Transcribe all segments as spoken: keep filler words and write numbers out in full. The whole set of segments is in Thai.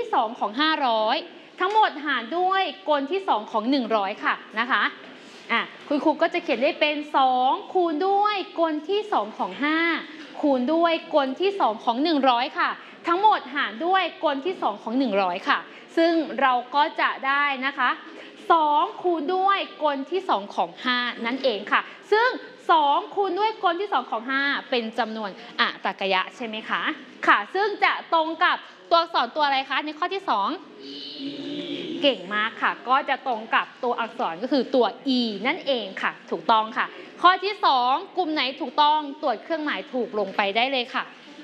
สองของห้าร้อยทั้งหมดหารด้วยกลที่สองของหนึ่งร้อยค่ะนะคะอ่ะคุณครูก็จะเขียนได้เป็นสองคูณด้วยกลที่สองของห้าคูณด้วยกลที่สองของหนึ่งร้อยค่ะทั้งหมดหารด้วยกลที่สองของหนึ่งร้อยค่ะซึ่งเราก็จะได้นะคะสองคูณด้วยกลที่สองของห้านั่นเองค่ะซึ่งสองคูณด้วยกลที่สองของห้าเป็นจำนวนอะตรรกยะใช่ไหมคะค่ะซึ่งจะตรงกับตัวอักษรตัวอะไรคะในข้อที่สองเก่งมากค่ะก็จะตรงกับตัวอักษรก็คือตัว e นั่นเองค่ะถูกต้องค่ะข้อที่สองกลุ่มไหนถูกต้องตรวจเครื่องหมายถูกลงไปได้เลยค่ะ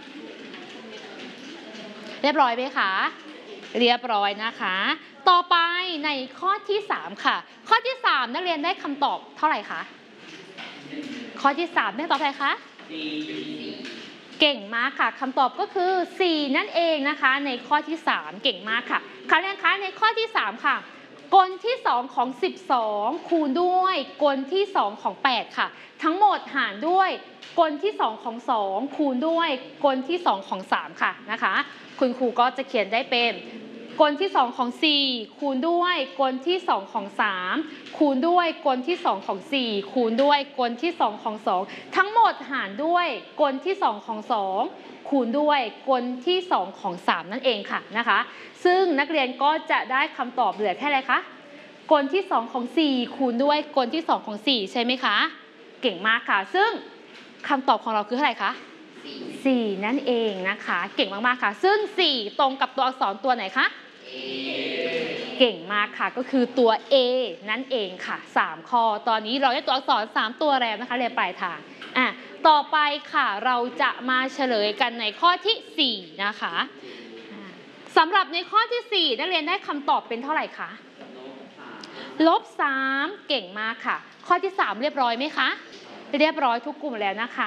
เรียบร้อยไหมคะเรียบร้อยนะคะต่อไปในข้อที่สามค่ะข้อที่สามนักเรียนได้คำตอบเท่าไหร่คะข้อที่สามได้ตอบอะไรคะเก่งมากค่ะคำตอบก็คือสี่นั่นเองนะคะในข้อที่สามเก่งมากค่ะค่ะนักเรียนคะในข้อที่สามค่ะกลที่สองของสิบสองคูณด้วยกลที่สองของแปดค่ะทั้งหมดหารด้วยกลที่สองของสองคูณด้วยกลที่สองของสามค่ะนะคะคุณครูก็จะเขียนได้เป็นกลที่สองของสี่คูณด้วยกลที่สองของสามคูณด้วยกลที่สองของสี่คูณด้วยกลที่สองของสองทั้งหมดหารด้วยกลที่สองของสองคูณด้วยกลที่สองของสามนั่นเองค่ะนะคะซึ่งนักเรียนก็จะได้คำตอบเหลือแค่อะไรคะกลที่สองของสี่คูณด้วยกลที่สองของสี่ใช่ไหมคะเก่งมากค่ะซึ่งคำตอบของเราคือเท่าไหร่คะสี่นั่นเองนะคะเก่งมากๆค่ะซึ่งสี่ตรงกับตัวอักษรตัวไหนคะเก่งมากค่ะก็คือตัว A นั่นเองค่ะสามข้อตอนนี้เราได้ตัวอักษรสามตัวแล้วนะคะเรียนปลายทางอ่ะต่อไปค่ะเราจะมาเฉลยกันในข้อที่สี่นะคะสำหรับในข้อที่สี่นักเรียนได้คำตอบเป็นเท่าไหร่คะลบสามเก่งมากค่ะข้อที่สามเรียบร้อยไหมคะเรียบร้อยทุกกลุ่มแล้วนะคะ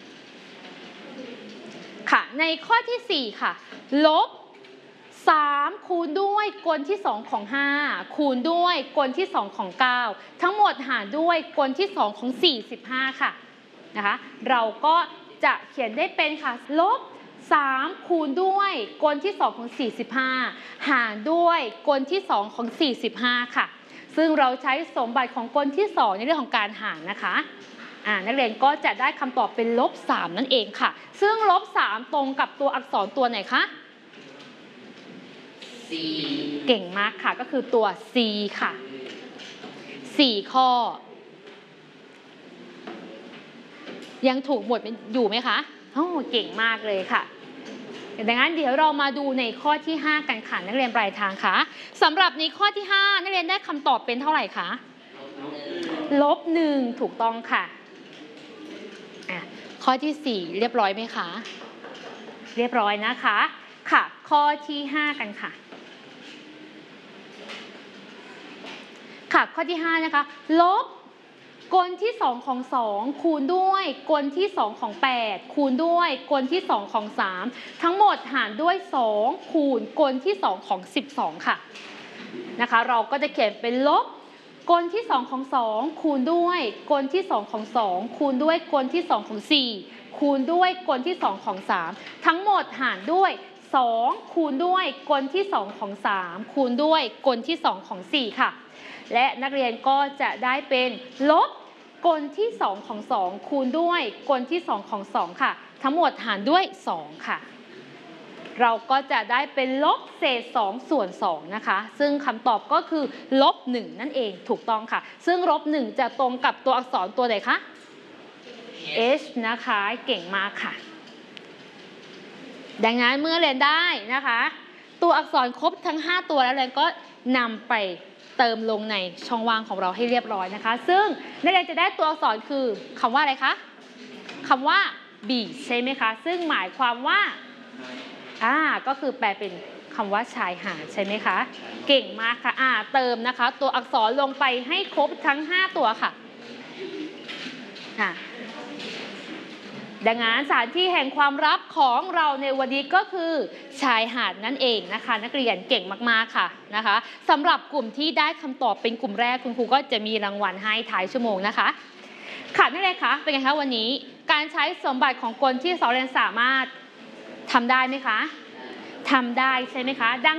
ค่ะในข้อที่สี่ค่ะลบสามคูณด้วยกลที่สองของห้าคูณด้วยกลที่สองของเก้าทั้งหมดหารด้วยกลที่สองของสี่สิบห้าค่ะนะคะเราก็จะเขียนได้เป็นค่ะลบสามคูณด้วยกลที่สองของสี่สิบห้าหารด้วยกลที่สองของสี่สิบห้าค่ะซึ่งเราใช้สมบัติของกลที่สองในเรื่องของการหารนะคะอ่านักเรียนก็จะได้คำตอบเป็นลบสามนั่นเองค่ะซึ่งลบสามตรงกับตัวอักษรตัวไหนคะเก่งมากค่ะก็คือตัว C ค่ะสี่ข้อยังถูกหมดอยู่ไหมคะโอ้เก่งมากเลยค่ะดังนั้นเดี๋ยวเรามาดูในข้อที่ห้ากันค่ะนักเรียนปลายทางค่ะสำหรับในข้อที่ห้านักเรียนได้คำตอบเป็นเท่าไหร่คะลบหนึ่งถูกต้องค่ะอ่ะข้อที่สี่เรียบร้อยไหมคะเรียบร้อยนะคะค่ะข้อที่ห้ากันค่ะค่ะข้อที่ห้านะคะลบกลที่สองของสองคูณด้วยกลที่สองของแปดคูณด้วยกลที่สองของสามทั้งหมดหารด้วยสองคูณกลที่สองของสิบสองค่ะนะคะเราก็จะเขียนเป็นลบกลที่สองของสองคูณด้วยกลที่สองของสองคูณด้วยกลที่สองของสี่คูณด้วยกลที่สองของสามทั้งหมดหารด้วยสองคูณด้วยกลที่สองของสามคูณด้วยกลที่สองของสี่ค่ะและนักเรียนก็จะได้เป็นลบกลที่สองของสองคูณด้วยกลที่สองของสองค่ะทั้งหมดหารด้วยสองค่ะเราก็จะได้เป็นลบเศษสองส่วนสองนะคะซึ่งคำตอบก็คือลบหนึ่งนั่นเองถูกต้องค่ะซึ่งลบหนึ่งจะตรงกับตัวอักษรตัวไหนคะ H นะคะเก่งมากค่ะดังนั้นเมื่อเรียนได้นะคะตัวอักษรครบทั้งห้าตัวแล้วเรียนก็นำไปเติมลงในช่องว่างของเราให้เรียบร้อยนะคะซึ่งนักเรียนจะได้ตัวอักษรคือคำว่าอะไรคะคำว่า beach ใช่ไหมคะซึ่งหมายความว่าอ่าก็คือแปลเป็นคำว่าชายหาดใช่ไหมคะเก่งมากค่ะอ่าเติมนะคะตัวอักษรลงไปให้ครบทั้งห้าตัวค่ะอ่าดังนั้นสถานที่แห่งความลับของเราในวันนี้ก็คือชายหาดนั่นเองนะคะนักเรียนเก่งมากๆค่ะนะคะสำหรับกลุ่มที่ได้คำตอบเป็นกลุ่มแรกคุณครูก็จะมีรางวัลให้ท้ายชั่วโมงนะคะค่ะนั่นเลยค่ะเป็นไงคะวันนี้การใช้สมบัติของกลที่สองเรียนสามารถทำได้ไหมคะทำได้ใช่ไหมคะดัง